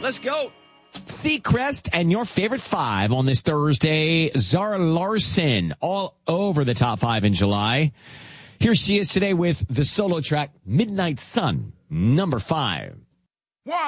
Let's go. Seacrest and your favorite 5 on this Thursday. Zara Larsson all over the top 5 in July. Here she is today with the solo track Midnight Sun, number 5.